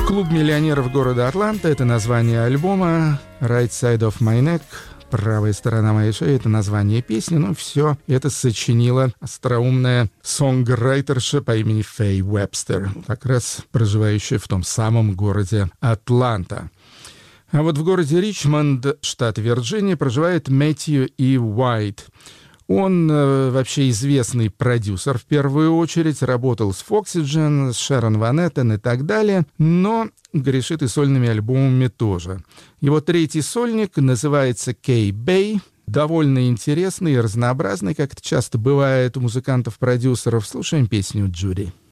«Клуб миллионеров города Атланта» — это название альбома. «Right Side of My Neck» — «Правая сторона моей шеи» — это название песни. Ну, все это сочинила остроумная сонграйтерша по имени Фэй Уэбстер, как раз проживающая в том самом городе Атланта. А вот в городе Ричмонд, штат Вирджиния, проживает Мэтью И. Уайт. Он вообще известный продюсер в первую очередь, работал с Foxygen, с Шерон Ван Эттен и так далее, но грешит и сольными альбомами тоже. Его третий сольник называется K-Bay, довольно интересный и разнообразный, как это часто бывает у музыкантов-продюсеров. Слушаем песню «Джуди».